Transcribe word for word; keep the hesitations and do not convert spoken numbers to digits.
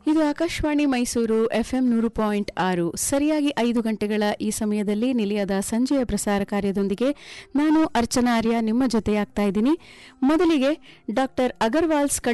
ಇದು ಆಕಾಶವಾಣಿ ಮೈಸೂರು ಎಫ್ಎಂ ನೂರು ಪಾಯಿಂಟ್ ಆರು. ಸರಿಯಾಗಿ ಐದು ಗಂಟೆಗಳ ಈ ಸಮಯದಲ್ಲಿ ನಿಲಿಯದ ಸಂಜೆಯ ಪ್ರಸಾರ ಕಾರ್ಯದೊಂದಿಗೆ ನಾನು ಅರ್ಚನಾ ಆರ್ಯ ನಿಮ್ಮ ಜೊತೆಯಾಗ್ತಾ ಇದ್ದೀನಿ. ಮೊದಲಿಗೆ ಡಾಕ್ಟರ್ ಅಗರ್ವಾಲ್ಸ್